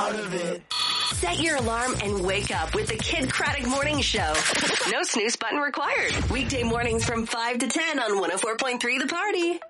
part of it. Set your alarm and wake up with the Kid Craddock Morning Show. No snooze button required. Weekday mornings from 5 to 10 on 104.3 The Party.